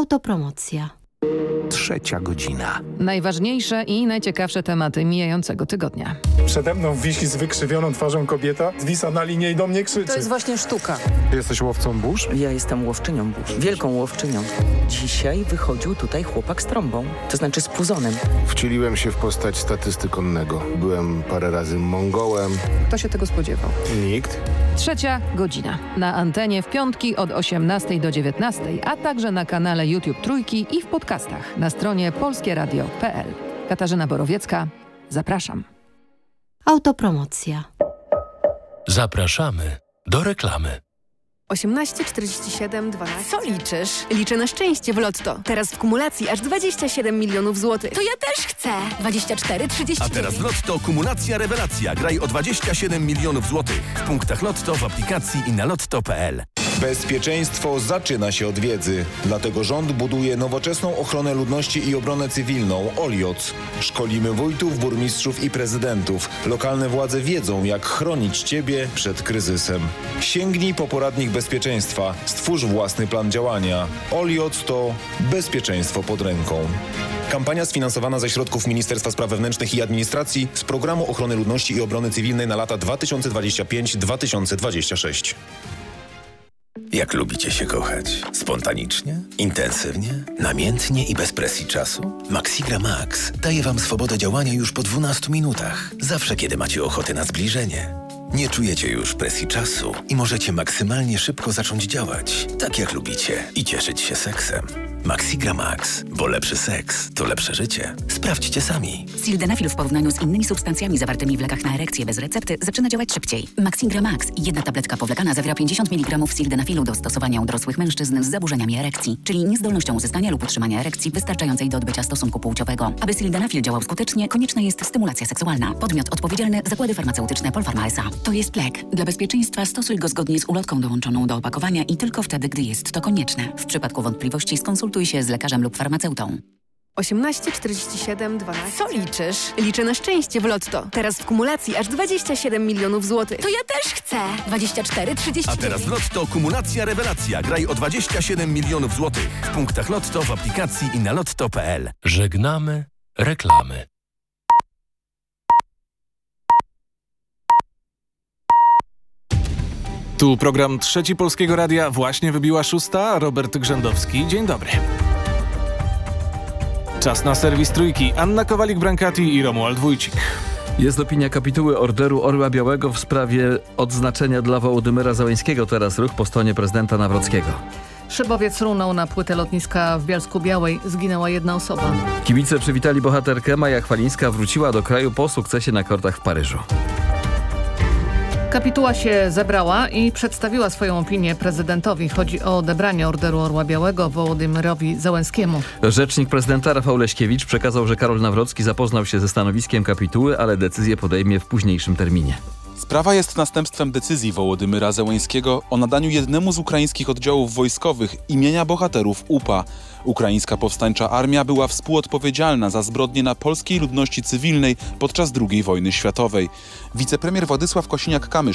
Autopromocja. 3:00. Najważniejsze i najciekawsze tematy mijającego tygodnia. Przede mną wisi z wykrzywioną twarzą kobieta, zwisa na linie i do mnie krzyczy. To jest właśnie sztuka. Ty jesteś łowcą burz? Ja jestem łowczynią burz. Wielką łowczynią. Dzisiaj wychodził tutaj chłopak z trąbą, to znaczy z puzonem. Wcieliłem się w postać statysty konnego. Byłem parę razy Mongołem. Kto się tego spodziewał? Nikt. 3:00 na antenie w piątki od 18 do 19, a także na kanale YouTube Trójki i w podcastach na stronie polskieradio.pl. Katarzyna Borowiecka, zapraszam. Autopromocja. Zapraszamy do reklamy. 18 47 12. Co liczysz? Liczę na szczęście w Lotto. Teraz w kumulacji aż 27 milionów złotych. To ja też chcę. 24, 39. A teraz w Lotto kumulacja rewelacja. Graj o 27 milionów złotych. W punktach Lotto, w aplikacji i na lotto.pl. Bezpieczeństwo zaczyna się od wiedzy. Dlatego rząd buduje nowoczesną ochronę ludności i obronę cywilną OLIOC. Szkolimy wójtów, burmistrzów i prezydentów. Lokalne władze wiedzą, jak chronić Ciebie przed kryzysem. Sięgnij po poradnik bezpieczeństwa. Stwórz własny plan działania. OLIOC to bezpieczeństwo pod ręką. Kampania sfinansowana ze środków Ministerstwa Spraw Wewnętrznych i Administracji z Programu Ochrony Ludności i Obrony Cywilnej na lata 2025-2026. Jak lubicie się kochać? Spontanicznie? Intensywnie? Namiętnie i bez presji czasu? Maxigra Max daje Wam swobodę działania już po 12 minutach. Zawsze, kiedy macie ochotę na zbliżenie. Nie czujecie już presji czasu i możecie maksymalnie szybko zacząć działać, tak jak lubicie i cieszyć się seksem. Maxigra Max, bo lepszy seks to lepsze życie. Sprawdźcie sami. Sildenafil w porównaniu z innymi substancjami zawartymi w lekach na erekcję bez recepty zaczyna działać szybciej. Maxigra Max, jedna tabletka powlekana zawiera 50 mg sildenafilu do stosowania u dorosłych mężczyzn z zaburzeniami erekcji, czyli niezdolnością uzyskania lub utrzymania erekcji wystarczającej do odbycia stosunku płciowego. Aby sildenafil działał skutecznie, konieczna jest stymulacja seksualna. Podmiot odpowiedzialny: Zakłady Farmaceutyczne Polpharma S.A. To jest lek. Dla bezpieczeństwa stosuj go zgodnie z ulotką dołączoną do opakowania i tylko wtedy, gdy jest to konieczne. W przypadku wątpliwości skonsultuj się z lekarzem lub farmaceutą. 18 47 12. Co liczysz? Liczę na szczęście w Lotto. Teraz w kumulacji aż 27 milionów złotych. To ja też chcę. 24, 39. A teraz w Lotto kumulacja rewelacja. Graj o 27 milionów złotych. W punktach Lotto, w aplikacji i na lotto.pl. Żegnamy reklamy. Tu program Trzeci Polskiego Radia. Właśnie wybiła 6:00. Robert Grzędowski. Dzień dobry. Czas na serwis Trójki. Anna Kowalik-Brankati i Romuald Wójcik. Jest opinia kapituły Orderu Orła Białego w sprawie odznaczenia dla Wołodymyra Zełenskiego. Teraz ruch po stronie prezydenta Nawrockiego. Szybowiec runął na płytę lotniska w Bielsku-Białej. Zginęła jedna osoba. Kibice przywitali bohaterkę. Maja Chwalińska wróciła do kraju po sukcesie na kortach w Paryżu. Kapituła się zebrała i przedstawiła swoją opinię prezydentowi. Chodzi o odebranie Orderu Orła Białego Wołodymyrowi Zełenskiemu. Rzecznik prezydenta Rafał Leśkiewicz przekazał, że Karol Nawrocki zapoznał się ze stanowiskiem kapituły, ale decyzję podejmie w późniejszym terminie. Sprawa jest następstwem decyzji Wołodymyra Zełenskiego o nadaniu jednemu z ukraińskich oddziałów wojskowych imienia bohaterów UPA. Ukraińska powstańcza armia była współodpowiedzialna za zbrodnie na polskiej ludności cywilnej podczas II wojny światowej. Wicepremier Władysław Kosiniak-Kamysz